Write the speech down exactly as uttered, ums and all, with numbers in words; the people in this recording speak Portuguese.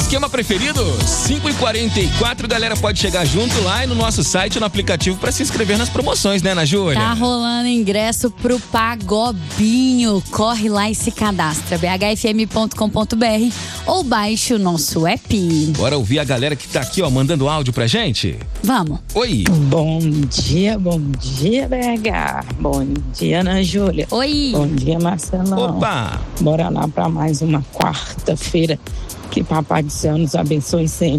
esquema preferido? cinco e quarenta e quatro, galera pode chegar junto lá e no nosso site, no aplicativo, pra se inscrever nas promoções, né, Ana Júlia? Tá rolando ingresso pro Pagobinho. Corre lá e se cadastra. b h f m ponto com ponto b r ou baixe o nosso app. Bora ouvir a galera que tá aqui, ó, mandando áudio pra gente? Vamos. Oi. Bom dia, bom dia, B H. Bom dia, Ana Júlia. Oi. Bom dia, Marcelão. Opa. Bora lá pra mais uma quarta-feira. Que Papai do Céu nos abençoe sempre.